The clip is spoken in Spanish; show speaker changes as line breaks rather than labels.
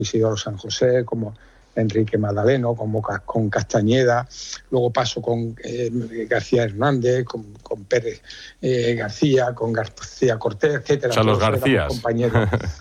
Isidoro San José, como Enrique Madaleno, como con Castañeda, luego paso con García Hernández, con Pérez García, con García Cortés, etcétera.
O sea, los
Todos éramos
Garcías.
compañeros.